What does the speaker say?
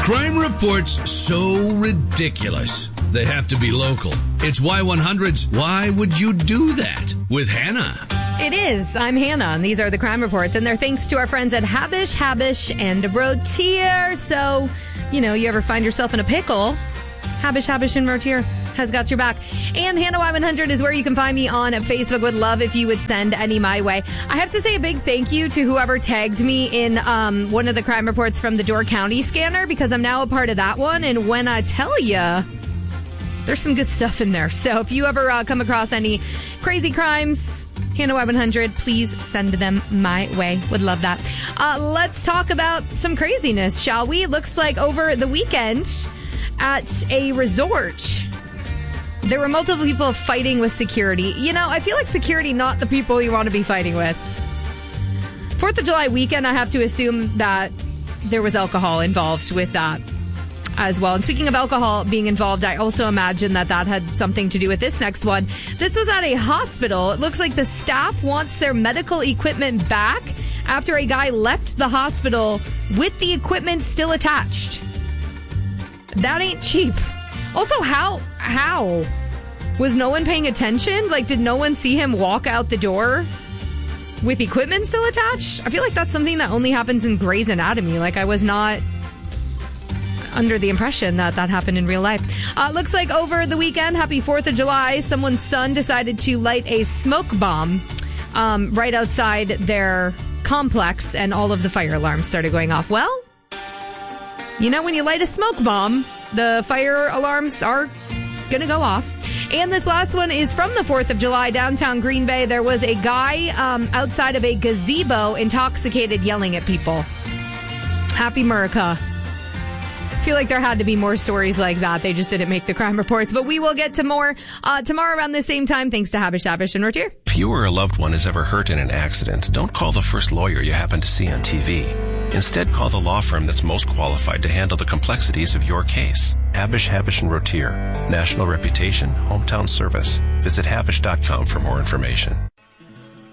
Crime reports so ridiculous, they have to be local. It's Y100's Why Would You Do That? With Hannah. It is. I'm Hannah, and these are the crime reports, and they're thanks to our friends at Habish, and Rotier. So, you ever find yourself in a pickle, Habish, and Rotier has got your back. And Hannah Y100 is where you can find me on Facebook. Would love if you would send any my way. I have to say a big thank you to whoever tagged me in one of the crime reports from the Door County scanner, because I'm now a part of that one. And when I tell you, there's some good stuff in there. So if you ever come across any crazy crimes, Hannah Y100, please send them my way. Would love that. Let's talk about some craziness, shall we? Looks like over the weekend at a resort, there were multiple people fighting with security. I feel like security, not the people you want to be fighting with. 4th of July weekend, I have to assume that there was alcohol involved with that as well. And speaking of alcohol being involved, I also imagine that had something to do with this next one. This was at a hospital. It looks like the staff wants their medical equipment back after a guy left the hospital with the equipment still attached. That ain't cheap. Also, how? Was no one paying attention? Did no one see him walk out the door with equipment still attached? I feel like that's something that only happens in Grey's Anatomy. I was not under the impression that happened in real life. Looks like over the weekend, happy 4th of July, someone's son decided to light a smoke bomb right outside their complex, and all of the fire alarms started going off. Well, when you light a smoke bomb, the fire alarms are going to go off. And this last one is from the 4th of July, downtown Green Bay. There was a guy outside of a gazebo, intoxicated, yelling at people. Happy America. I feel like there had to be more stories like that. They just didn't make the crime reports. But we will get to more tomorrow around the same time, thanks to Habish, and Rotier. If you or a loved one is ever hurt in an accident, don't call the first lawyer you happen to see on TV. Instead, call the law firm that's most qualified to handle the complexities of your case. Habish, and Rotier. National reputation, hometown service. Visit Habish.com for more information.